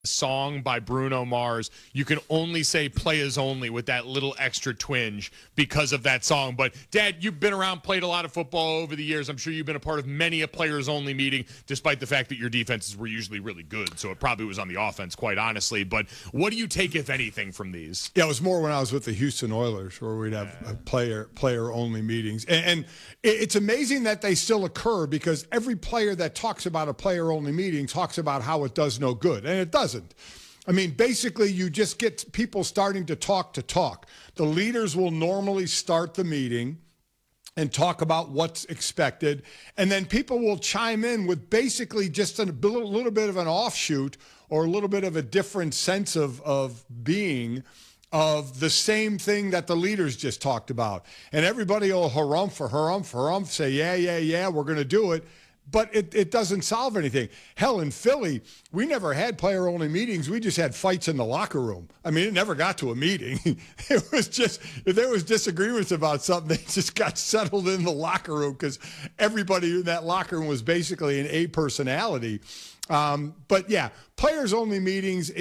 song by Bruno Mars, you can only say players only with that little extra twinge because of that song. But Dad, you've been around, played a lot of football over the years. I'm sure you've been a part of many a players only meeting, despite the fact that your defenses were usually really good. So it probably was on the offense, quite honestly. But what do you take, if anything, from these? Yeah, it was more when I was with the Houston Oilers where we'd have player only meetings. And it's amazing that they still occur because every player that talks about a player only meeting talks about how it does no good. And it doesn't. I mean, basically, you just get people starting to talk. The leaders will normally start the meeting and talk about what's expected, and then people will chime in with basically just a little bit of an offshoot or a little bit of a different sense of being of the same thing that the leaders just talked about. And everybody will harumph, say, yeah, we're going to do it. But it doesn't solve anything. Hell, in Philly, we never had player-only meetings. We just had fights in the locker room. I mean, it never got to a meeting. It was just, if there was disagreements about something, they just got settled in the locker room because everybody in that locker room was basically an A personality. But, yeah, players-only meetings,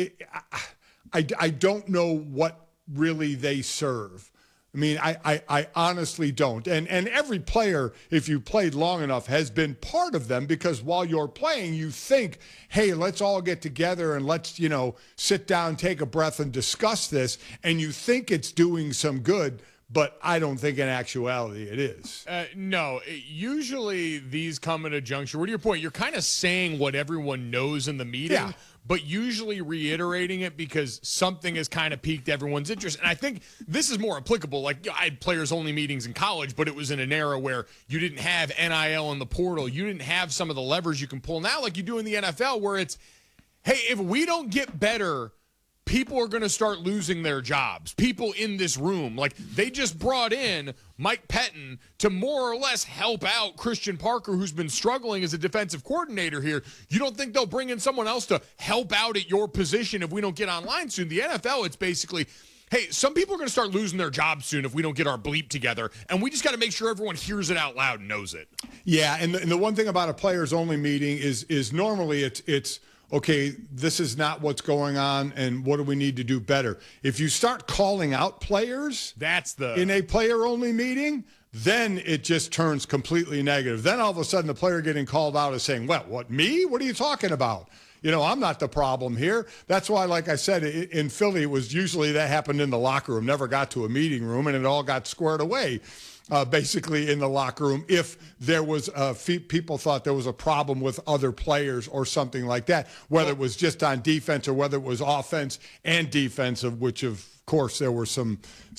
I don't know what really they serve. I mean, I honestly don't. And every player, if you played long enough, has been part of them because while you're playing, you think, hey, let's all get together and let's, sit down, take a breath and discuss this. And you think it's doing some good, but I don't think in actuality it is. No, usually these come at a juncture. What to your point? You're kind of saying what everyone knows in the meeting, but usually reiterating it because something has kind of piqued everyone's interest. And I think this is more applicable. Like, I had players-only meetings in college, but it was in an era where you didn't have NIL in the portal. You didn't have some of the levers you can pull now like you do in the NFL where it's, hey, if we don't get better, people are going to start losing their jobs. People in this room, like they just brought in Mike Pettin to more or less help out Christian Parker, who's been struggling as a defensive coordinator here. You don't think they'll bring in someone else to help out at your position if we don't get online soon? The NFL, it's basically, hey, some people are going to start losing their jobs soon if we don't get our bleep together, and we just got to make sure everyone hears it out loud and knows it. Yeah, and the one thing about a players-only meeting is normally it's okay, this is not what's going on, and what do we need to do better? If you start calling out players in a player-only meeting, then it just turns completely negative. Then all of a sudden the player getting called out is saying, well, what, me? What are you talking about? I'm not the problem here. That's why, like I said, in Philly, it was usually that happened in the locker room, never got to a meeting room, and it all got squared away. Basically in the locker room, if there was people thought there was a problem with other players or something like that, whether it was just on defense or whether it was offense and defensive, which of course there were some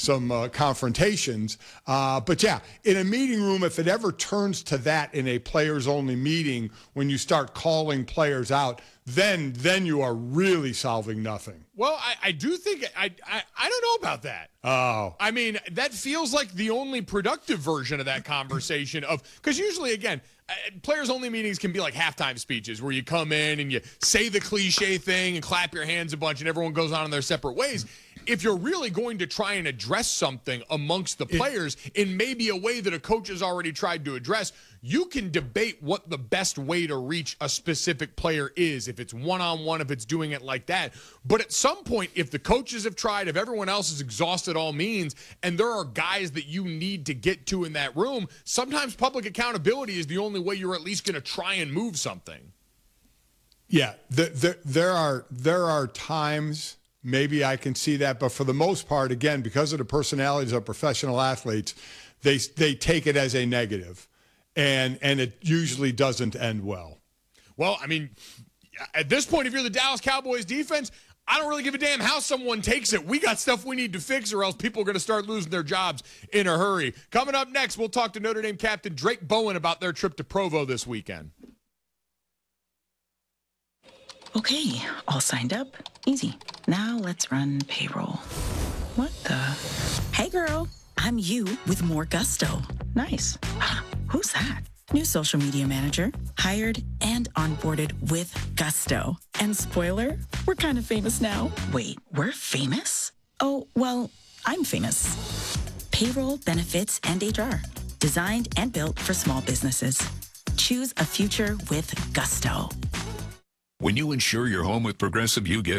confrontations. But yeah, in a meeting room, if it ever turns to that in a players only meeting, when you start calling players out, then you are really solving nothing. Well, I do think I don't know about that. Oh. I mean, that feels like the only productive version of that conversation because usually, again, players-only meetings can be like halftime speeches where you come in and you say the cliche thing and clap your hands a bunch and everyone goes on in their separate ways. If you're really going to try and address something amongst the players in maybe a way that a coach has already tried to address, you can debate what the best way to reach a specific player is, if it's one-on-one, if it's doing it like that. But at some point, if the coaches have tried, if everyone else has exhausted all means, and there are guys that you need to get to in that room, sometimes public accountability is the only way you're at least going to try and move something. Yeah, there are times maybe I can see that, but for the most part, again, because of the personalities of professional athletes, they take it as a negative, and it usually doesn't end well. Well, I mean, at this point, if you're the Dallas Cowboys defense, I don't really give a damn how someone takes it. We got stuff we need to fix, or else people are going to start losing their jobs in a hurry. Coming up next, we'll talk to Notre Dame captain Drake Bowen about their trip to Provo this weekend. Okay, all signed up. Easy. Now let's run payroll. What the? Hey, girl. I'm you with more gusto. Nice. Who's that? New social media manager. Hired and onboarded with gusto. And spoiler, we're kind of famous now. Wait, we're famous? Oh, well, I'm famous. Payroll, benefits, and HR. Designed and built for small businesses. Choose a future with gusto. When you insure your home with Progressive, you get